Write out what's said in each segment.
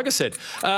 Tiger said.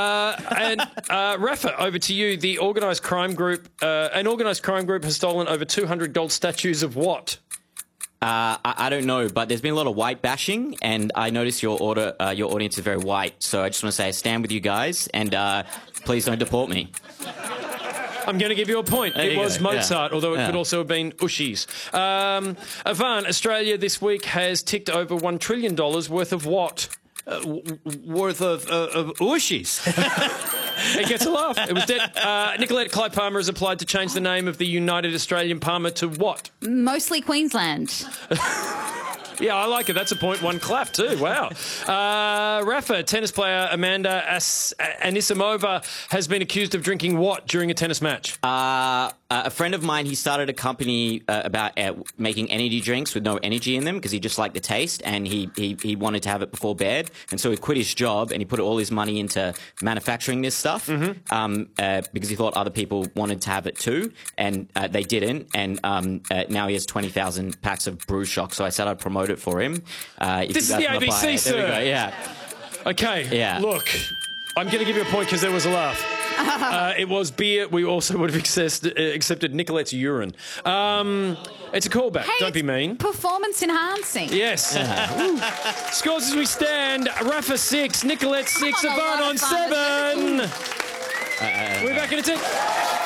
Rafa, over to you. The organised crime group, an organised crime group has stolen over 200 gold statues of what? I don't know, but there's been a lot of white bashing, and I notice your audience is very white. So I just want to say I stand with you guys, and please don't deport me. I'm going to give you a point. It was Mozart, although it could also have been Ushi's. Ivan, Australia this week has ticked over $1 trillion worth of what? Worth of Ushi's. It gets a laugh. It was dead. Nicolette Clive Palmer has applied to change the name of the United Australian Palmer to what? Mostly Queensland. Yeah, I like it. That's a point. One clap too. Wow. Rafa, tennis player Amanda Anisimova has been accused of drinking what during a tennis match? A friend of mine, he started a company about making energy drinks with no energy in them because he just liked the taste, and he wanted to have it before bed, and so he quit his job and he put all his money into manufacturing this stuff because he thought other people wanted to have it too, and they didn't, and now he has 20,000 packs of Brew Shock, so I said I'd promote it for him. This is the ABC, sir. There we go. Yeah. Okay. Yeah. Look, I'm going to give you a point because there was a laugh. It was beer. We also would have accepted Nicolette's urine. It's a callback. Hey, don't be mean. Performance enhancing. Yes. Scores as we stand. Rafa 6, Nicolette 6, Ivan on 7. We're back in a tick.